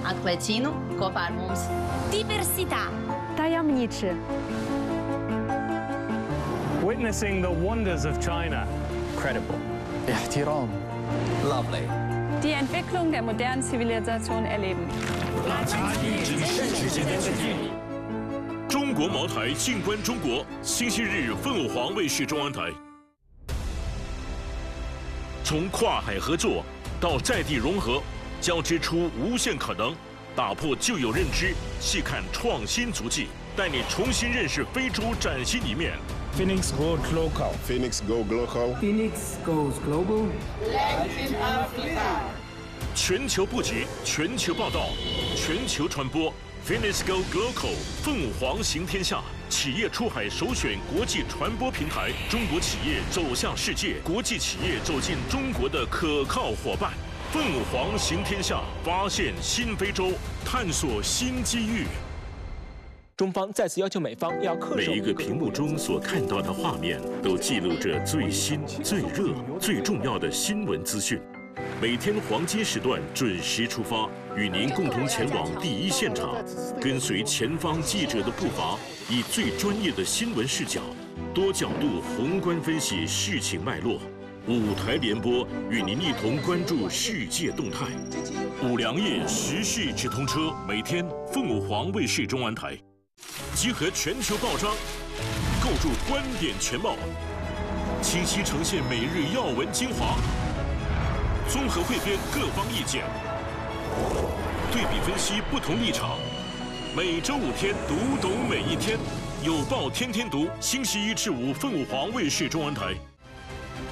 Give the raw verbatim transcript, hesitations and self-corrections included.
atklāja kopā ar mums. Diversità. Tajemniczy. Witnessing the wonders of China. Credible. احترام. Lovely. Die Entwicklung der modernen Zivilisation erleben. 中国茅台静观中国，星期日凤凰卫视中央台。从跨海合作到在地融合，交织出无限可能，打破旧有认知，细看创新足迹，带你重新认识非洲崭新一面。 Phoenix goes local. Phoenix go local. Phoenix goes global. Latin Africa. 全球布局，全球报道，全球传播。Phoenix go local， 凤凰行天下，企业出海首选国际传播平台，中国企业走向世界，国际企业走进中国的可靠伙伴。凤凰行天下，发现新非洲，探索新机遇。 中方再次要求美方要恪守。 每一个屏幕中所看到的画面，都记录着最新、最热、最重要的新闻资讯。每天黄金时段准时出发，与您共同前往第一现场，跟随前方记者的步伐，以最专业的新闻视角，多角度宏观分析事情脉络。五台联播与您一同关注世界动态。五粮液时事直通车，每天凤凰卫视中央台。 集合全球报章，构筑观点全貌，清晰呈现每日要闻精华，综合汇编各方意见，对比分析不同立场。每周五天，读懂每一天，有报天天读，星期一至五凤凰卫视中文台。